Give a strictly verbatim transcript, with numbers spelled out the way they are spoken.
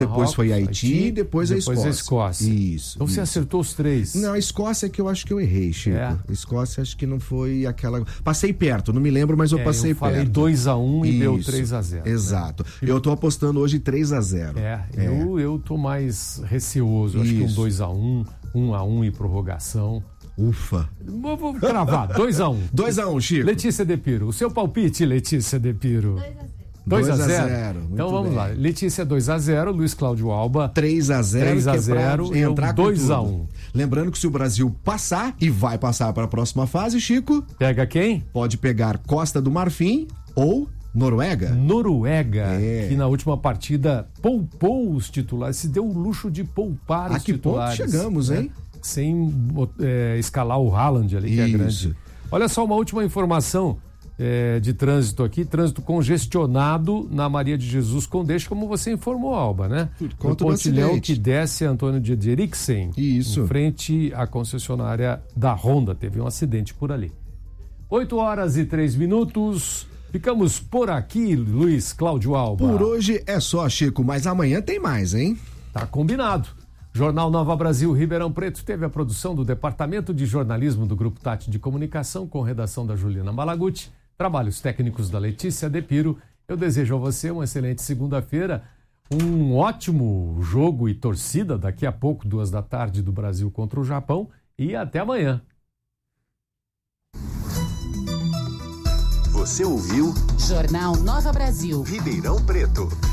Depois foi Haiti, Haiti e depois, depois a Escócia. a Escócia. Isso. Então isso. você acertou os três. Não, a Escócia é que eu acho que eu errei, Chico. É. A Escócia acho que não foi aquela... Passei perto, não me lembro, mas eu É, passei eu falei perto. dois a um e deu Isso, três a zero. Exato. Né? Eu tô apostando hoje três a zero. É, É. Eu, eu tô mais receoso. Acho que um Isso. dois a um, um a um e prorrogação. Ufa. Vou, vou cravar, dois a um. dois a um, Chico. Letícia De Piro, o seu palpite, Letícia De Piro? dois a zero. Então vamos bem. lá. Letícia dois a zero, Luiz Cláudio Alba três a zero. três a que é zero, pra eu entrar com dois a tudo. um. Lembrando que se o Brasil passar e vai passar para a próxima fase, Chico, Pega quem? pode pegar Costa do Marfim ou Noruega. Noruega, É. que na última partida poupou os titulares, se deu o luxo de poupar A os que ponto titulares. chegamos, né? hein? Sem é, escalar o Haaland ali, que é Isso. grande. Olha só uma última informação é, de trânsito aqui, trânsito congestionado na Maria de Jesus Condeixa, como você informou, Alba, né? Por No conta do pontilhão acidente. que desce Antônio de Eriksen, Isso. em frente à concessionária da Honda. Teve um acidente por ali. oito horas e três minutos. Ficamos por aqui, Luiz Cláudio Alba. Por hoje é só, Chico, mas amanhã tem mais, hein? Tá combinado. Jornal Nova Brasil Ribeirão Preto teve a produção do Departamento de Jornalismo do Grupo Tati de Comunicação, com redação da Juliana Malaguti, trabalhos técnicos da Letícia De Piro. Eu desejo a você uma excelente segunda-feira, um ótimo jogo e torcida daqui a pouco, duas da tarde, do Brasil contra o Japão, e até amanhã. Você ouviu Jornal Nova Brasil. Ribeirão Preto.